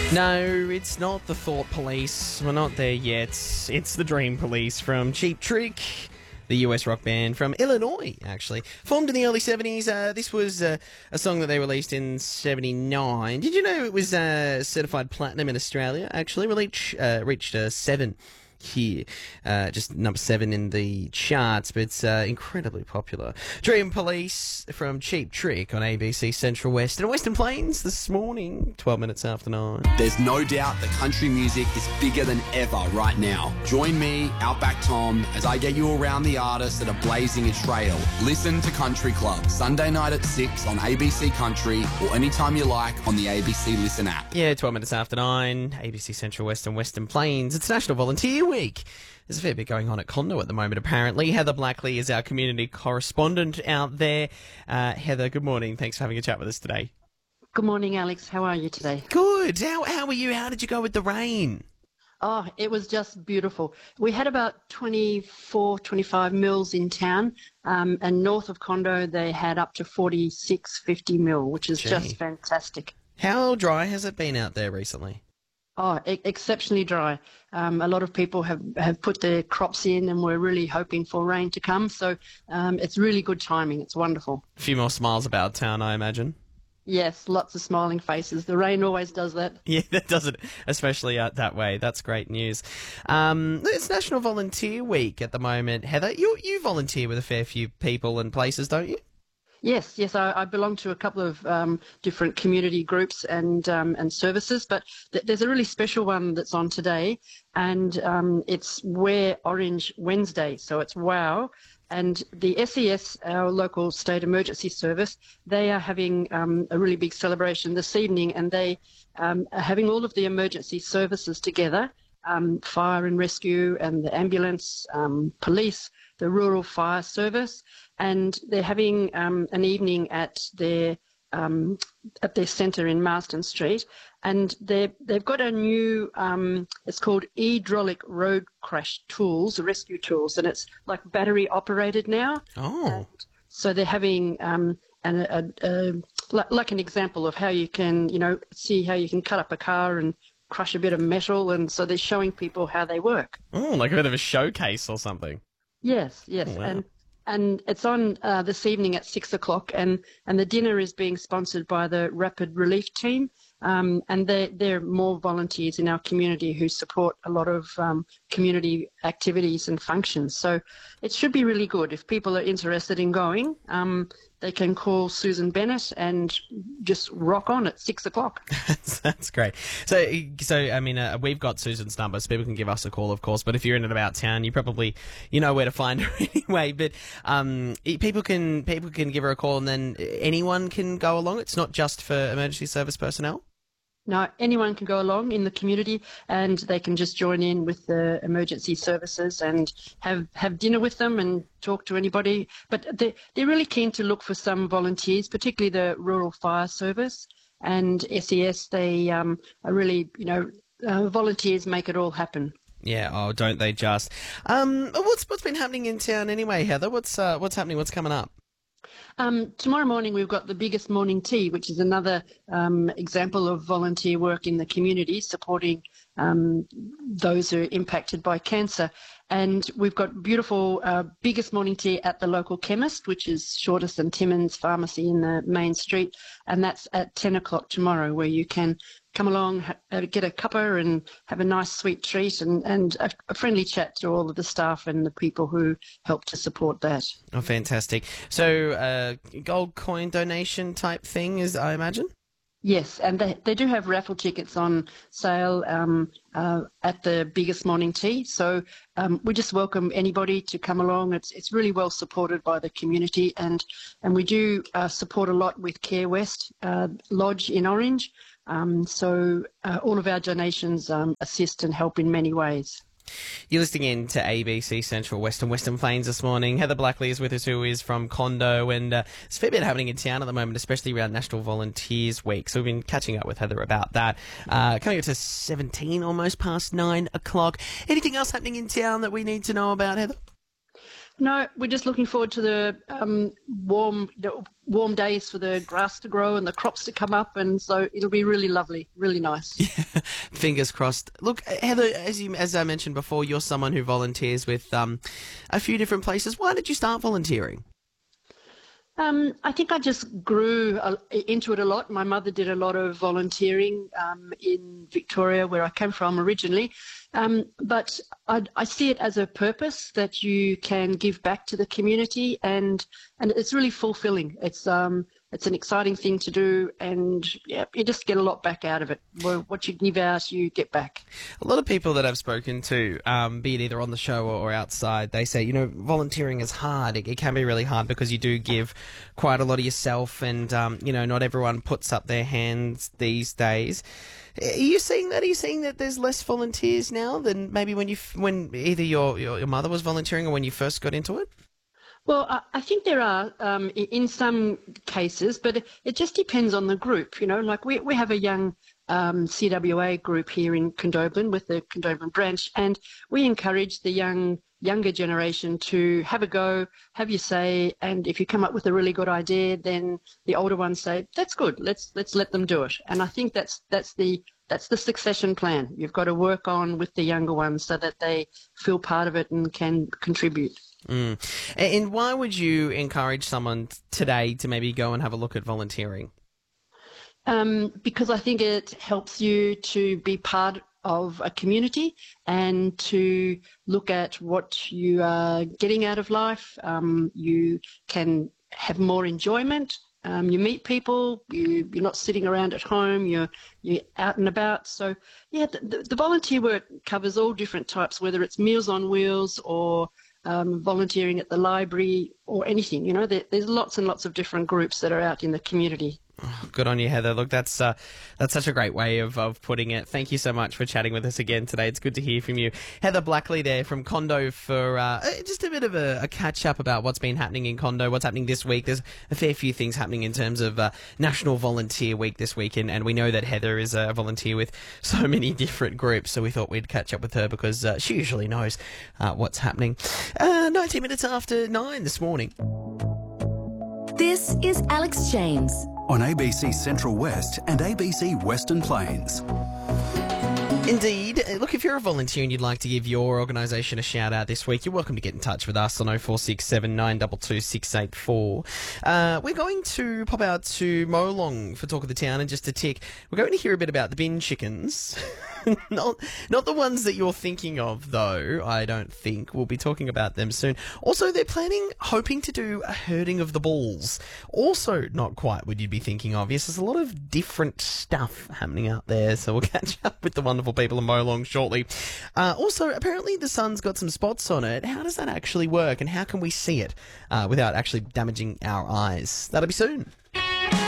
No, it's not the Thought Police. We're not there yet. It's the Dream Police from Cheap Trick, the US rock band from Illinois, actually. Formed in the early 70s. This was a song that they released in 79. Did you know it was certified platinum in Australia, actually? Reached 7 here. Just number 7 in the charts, but it's incredibly popular. Dream Police from Cheap Trick on ABC Central West and Western Plains this morning, 12 minutes after 9. There's no doubt that country music is bigger than ever right now. Join me, Outback Tom, as I get you around the artists that are blazing a trail. Listen to Country Club, Sunday night at 6 on ABC Country or anytime you like on the ABC Listen app. Yeah, 12 minutes after 9, ABC Central West and Western Plains. It's National Volunteer Week. There's a fair bit going on at Condo at the moment, apparently. Heather Blackley is our community correspondent out there. Heather, good morning. Thanks for having a chat with us today. Good morning, Alex. How are you today? Good. How are you? How did you go with the rain? Oh, it was just beautiful. We had about 24, 25 mils in town, and north of Condo they had up to 46, 50 mil, which is just fantastic. How dry has it been out there recently? Oh, exceptionally dry. A lot of people have put their crops in and we're really hoping for rain to come. So it's really good timing. It's wonderful. A few more smiles about town, I imagine. Yes, lots of smiling faces. The rain always does that. Yeah, that does it, especially out that way. That's great news. It's National Volunteer Week at the moment. Heather, you volunteer with a fair few people and places, don't you? Yes. I belong to a couple of different community groups and services, but there's a really special one that's on today, and it's Wear Orange Wednesday. So it's WOW. And the SES, our local state emergency service, they are having a really big celebration this evening, and they are having all of the emergency services together, fire and rescue and the ambulance, police, the rural fire service, and they're having an evening at their centre in Marsden Street, and they've got a new it's called hydraulic road crash tools, rescue tools, and it's like battery operated now. Oh, and so they're having like an example of how you can see how you can cut up a car and crush a bit of metal, and so they're showing people how they work. Oh, like a bit of a showcase or something. Yes. Oh, wow. And it's on this evening at 6 o'clock, and the dinner is being sponsored by the Rapid Relief Team, and there are more volunteers in our community who support a lot of community activities and functions. So it should be really good. If people are interested in going, they can call Susan Bennett and just rock on at 6 o'clock. That's great. So I mean, we've got Susan's number, so people can give us a call, of course. But if you're in and about town, you probably know where to find her anyway. But people can give her a call, and then anyone can go along. It's not just for emergency service personnel. No, anyone can go along in the community, and they can just join in with the emergency services and have dinner with them and talk to anybody. But they're really keen to look for some volunteers, particularly the Rural Fire Service and SES. They are really, volunteers make it all happen. Yeah. Oh, don't they just? What's been happening in town anyway, Heather? What's happening? What's coming up? Tomorrow morning we've got the biggest morning tea, which is another example of volunteer work in the community supporting those who are impacted by cancer. And we've got beautiful biggest morning tea at the local chemist, which is Shortest and Timmins Pharmacy in the main street, and that's at 10 o'clock tomorrow, where you can come along, get a cuppa and have a nice sweet treat and a friendly chat to all of the staff and the people who help to support that. Oh, fantastic. So gold coin donation type thing, I imagine? Yes, and they do have raffle tickets on sale at the biggest morning tea. So we just welcome anybody to come along. It's really well supported by the community, and we do support a lot with Care West Lodge in Orange. So all of our donations assist and help in many ways. You're listening in to ABC Central West and Western Plains this morning. Heather Blackley is with us, who is from Condo, and there's a fair bit happening in town at the moment, especially around National Volunteers Week. So we've been catching up with Heather about that. Coming up to 17, almost past 9 o'clock. Anything else happening in town that we need to know about, Heather? No, we're just looking forward to the warm days for the grass to grow and the crops to come up, and so it'll be really lovely, really nice. Fingers crossed. Look, Heather, as I mentioned before, you're someone who volunteers with a few different places. Why did you start volunteering? I think I just grew into it a lot. My mother did a lot of volunteering in Victoria, where I came from originally. But I see it as a purpose that you can give back to the community, and it's really fulfilling. It's an exciting thing to do, and yeah, you just get a lot back out of it. What you give out, you get back. A lot of people that I've spoken to, be it either on the show or outside, they say, volunteering is hard. It can be really hard because you do give quite a lot of yourself, and, not everyone puts up their hands these days. Are you seeing that? Are you seeing that there's less volunteers now than maybe when either your mother was volunteering or when you first got into it? Well, I think there are in some cases, but it just depends on the group. Like we have a young CWA group here in Condobolin with the Condobolin branch, and we encourage the younger generation to have a go, have your say, and if you come up with a really good idea, then the older ones say, that's good, let's let them do it. And I think that's the succession plan you've got to work on with the younger ones so that they feel part of it and can contribute. And why would you encourage someone today to maybe go and have a look at volunteering? Because I think it helps you to be part of a community and to look at what you are getting out of life. You can have more enjoyment. You meet people. You're not sitting around at home. You're out and about. So yeah, the volunteer work covers all different types, whether it's Meals on Wheels or volunteering at the library or anything. There's lots and lots of different groups that are out in the community. Oh, good on you, Heather. Look, that's such a great way of putting it. Thank you so much for chatting with us again today. It's good to hear from you. Heather Blackley there from Condo for just a bit of a catch-up about what's been happening in Condo, what's happening this week. There's a fair few things happening in terms of National Volunteer Week this week, and we know that Heather is a volunteer with so many different groups, so we thought we'd catch up with her because she usually knows what's happening. 19 minutes after 9 this morning. This is Alex James on ABC Central West and ABC Western Plains. Indeed. Look, if you're a volunteer and you'd like to give your organisation a shout out this week, you're welcome to get in touch with us on 0467 922 684. We're going to pop out to Molong for Talk of the Town in just a tick. We're going to hear a bit about the bin chickens. Not the ones that you're thinking of, though, I don't think. We'll be talking about them soon. Also, they're hoping to do a herding of the bulls. Also, not quite what you'd be thinking of. Yes, there's a lot of different stuff happening out there, so we'll catch up with the wonderful people in Molong shortly. Also, apparently the sun's got some spots on it. How does that actually work, and how can we see it without actually damaging our eyes? That'll be soon.